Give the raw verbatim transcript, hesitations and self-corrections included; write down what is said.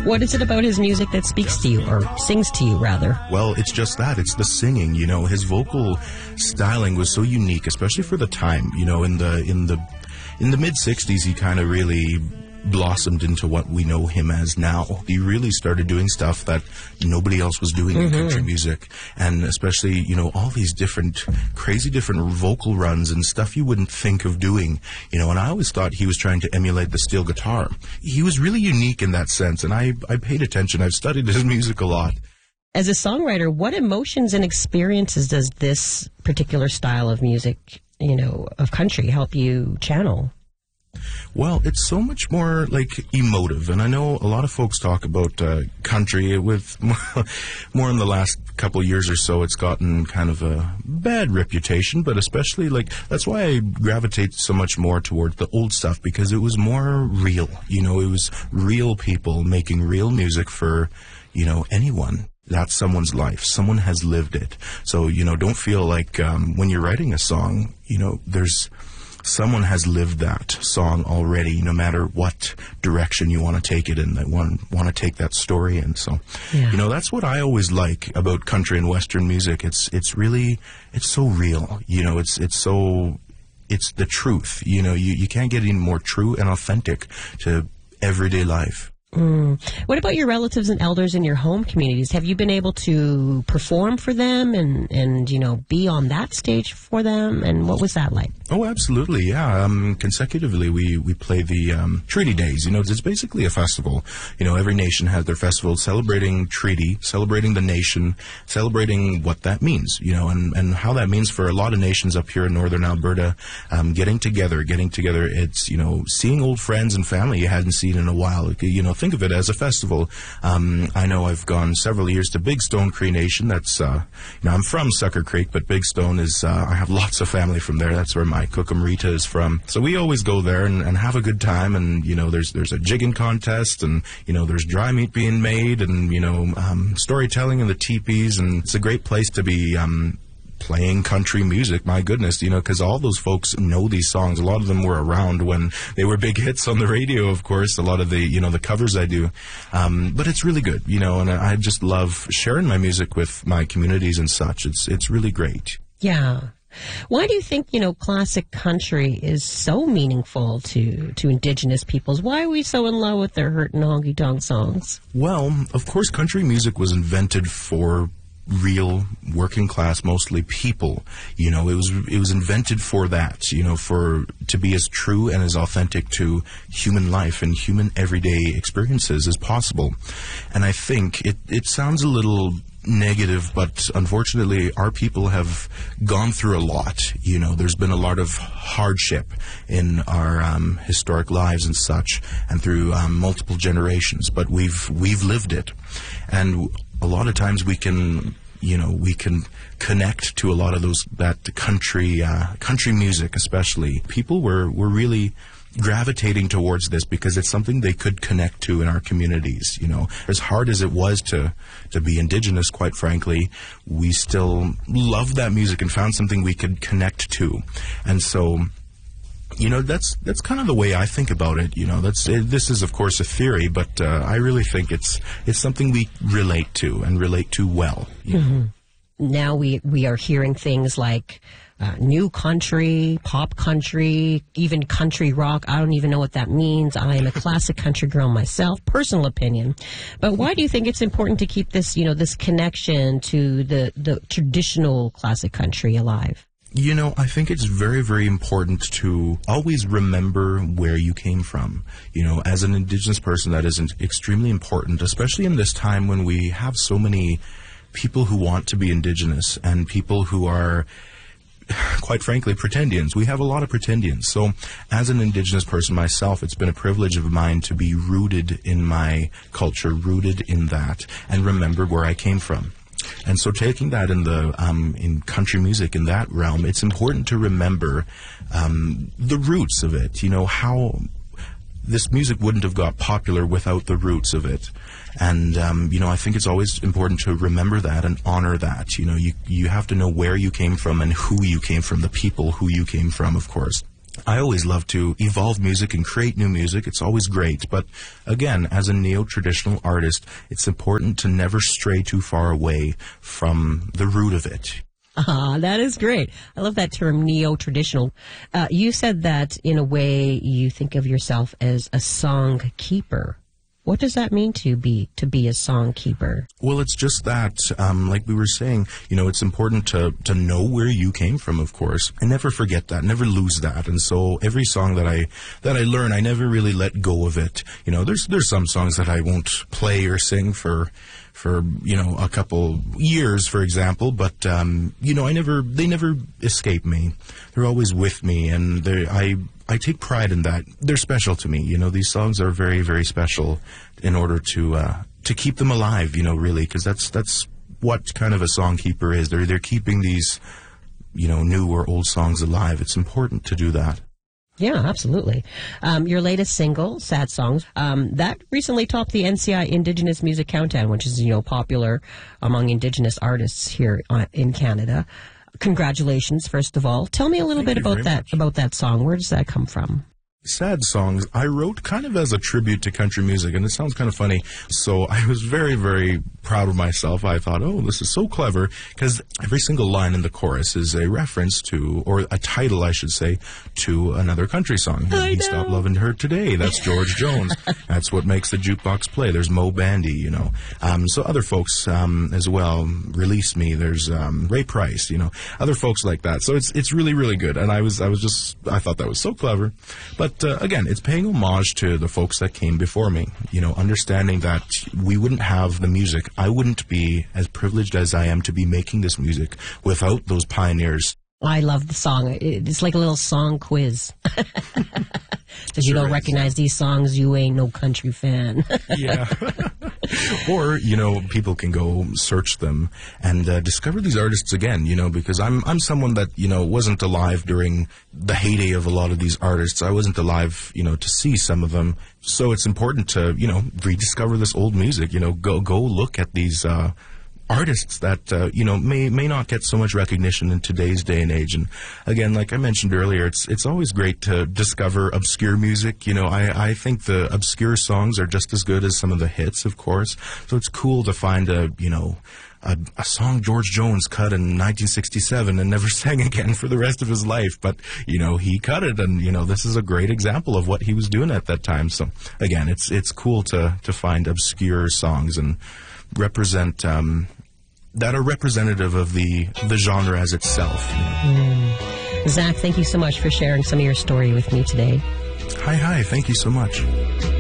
What is it about his music that speaks to you, or sings to you, rather? Well, it's just that. It's the singing, you know. His vocal styling was so unique, especially for the time, you know, in the in the in the mid sixties he kind of really blossomed into what we know him as now. He really started doing stuff that nobody else was doing mm-hmm. in country music, and especially, you know, all these different, crazy different vocal runs and stuff you wouldn't think of doing, you know, and I always thought he was trying to emulate the steel guitar. He was really unique in that sense, and I, I paid attention. I've studied his music a lot. As a songwriter, what emotions and experiences does this particular style of music, you know, of country help you channel? Well, it's so much more, like, emotive, and I know a lot of folks talk about uh, country with more, more in the last couple of years or so. It's gotten kind of a bad reputation, but especially, like, that's why I gravitate so much more toward the old stuff, because it was more real. You know, it was real people making real music for, you know, anyone. That's someone's life. Someone has lived it. So, you know, don't feel like um, when you're writing a song, you know, there's... someone has lived that song already, no matter what direction you want to take it in, that want, want to take that story in. So, yeah. you know, that's what I always like about country and Western music. It's it's really, it's so real. You know, it's it's so, it's the truth. You know, you, you can't get any more true and authentic to everyday life. Mm. What about your relatives and elders in your home communities? Have you been able to perform for them and, and you know, be on that stage for them? And what was that like? Oh, absolutely, yeah. Um, consecutively, we, we play the um, Treaty Days. You know, it's basically a festival. You know, every nation has their festival celebrating treaty, celebrating the nation, celebrating what that means, you know, and, and how that means for a lot of nations up here in northern Alberta, um, getting together, getting together. It's, you know, seeing old friends and family you hadn't seen in a while, you know, think of it as a festival. Um, I know I've gone several years to Big Stone Cree Nation. That's, uh, you know, I'm from Sucker Creek, but Big Stone is, uh, I have lots of family from there. That's where my Cookum Rita is from. So we always go there and, and have a good time. And, you know, there's, there's a jigging contest, and, you know, there's dry meat being made, and, you know, um, storytelling in the teepees. And it's a great place to be, um, playing country music, my goodness, you know, because all those folks know these songs. A lot of them were around when they were big hits on the radio, of course, a lot of the, you know, the covers I do. Um, but it's really good, you know, and I just love sharing my music with my communities and such. It's, it's really great. Yeah. Why do you think, you know, classic country is so meaningful to, to Indigenous peoples? Why are we so in love with their hurtin' honky-tonk songs? Well, of course, country music was invented for real working class, mostly people. You know, it was it was invented for that, you know, for to be as true and as authentic to human life and human everyday experiences as possible. And I think it, it sounds a little negative, but unfortunately our people have gone through a lot. You know, there's been a lot of hardship in our um, historic lives and such, and through um, multiple generations, but we've we've lived it. And a lot of times we can, you know, we can connect to a lot of those, that country, uh, country music especially. People were, were really gravitating towards this because it's something they could connect to in our communities, you know. As hard as it was to, to be Indigenous, quite frankly, we still loved that music and found something we could connect to. And so, you know, that's that's kind of the way I think about it. You know, that's it, this is of course a theory, but uh, I really think it's it's something we relate to and relate to well. You mm-hmm. know? Now we we are hearing things like uh, new country, pop country, even country rock. I don't even know what that means. I am a classic country girl myself, personal opinion. But why do you think it's important to keep this, you know, this connection to the the traditional classic country alive? You know, I think it's very, very important to always remember where you came from. You know, as an Indigenous person, that is extremely important, especially in this time when we have so many people who want to be Indigenous and people who are, quite frankly, pretendians. We have a lot of pretendians. So as an Indigenous person myself, it's been a privilege of mine to be rooted in my culture, rooted in that, and remember where I came from. And so taking that in the um, in country music, in that realm, it's important to remember um, the roots of it. You know, how this music wouldn't have got popular without the roots of it. And, um, you know, I think it's always important to remember that and honor that. You know, you, you have to know where you came from and who you came from, the people who you came from, of course. I always love to evolve music and create new music. It's always great. But again, as a neo-traditional artist, it's important to never stray too far away from the root of it. Ah, that is great. I love that term, neo-traditional. Uh, you said that, in a way, you think of yourself as a song keeper. What does that mean to be to be a song keeper? Well, it's just that, um, like we were saying, you know, it's important to, to know where you came from, of course, and never forget that, never lose that. And so every song that I that I learn, I never really let go of it. You know, there's there's some songs that I won't play or sing for for you know a couple years, for example, but um, you know, I never they never escape me. They're always with me, and they I. I take pride in that. They're special to me. You know, these songs are very, very special in order to uh, to keep them alive, you know, really, because that's that's what kind of a song keeper is. They're, they're keeping these, you know, new or old songs alive. It's important to do that. Yeah, absolutely. Um, your latest single, Sad Songs, um, that recently topped the N C I Indigenous Music Countdown, which is, you know, popular among Indigenous artists here uh, in Canada. Congratulations, first of all. Tell me a little Thank bit about that much. about that song. Where does that come from? Sad Songs, I wrote kind of as a tribute to country music, and it sounds kind of funny. So I was very, very proud of myself. I thought, oh, this is so clever, because every single line in the chorus is a reference to, or a title, I should say, to another country song. I He know. Stopped Loving Her Today. That's George Jones. That's what makes the jukebox play. There's Mo Bandy, you know. Um, so other folks um, as well, Release Me. There's um, Ray Price, you know, other folks like that. So it's it's really, really good. And I was I was just I thought that was so clever. But uh, again, it's paying homage to the folks that came before me. You know, understanding that we wouldn't have the music. I wouldn't be as privileged as I am to be making this music without those pioneers. I love the song. It's like a little song quiz. If you Sure don't is. recognize these songs, you ain't no country fan. Yeah. Or, you know, people can go search them and uh, discover these artists again, you know, because I'm I'm someone that, you know, wasn't alive during the heyday of a lot of these artists. I wasn't alive, you know, to see some of them. So it's important to, you know, rediscover this old music, you know, go go look at these uh artists that uh, you know may may not get so much recognition in today's day and age. And again, like I mentioned earlier, it's it's always great to discover obscure music. You know, I, I think the obscure songs are just as good as some of the hits, of course. So it's cool to find a you know a, a song George Jones cut in nineteen sixty-seven and never sang again for the rest of his life, but you know he cut it, and you know this is a great example of what he was doing at that time. So again, it's it's cool to to find obscure songs and represent um, that are representative of the the genre as itself. Mm. Zach, thank you so much for sharing some of your story with me today. Hi, hi. Thank you so much.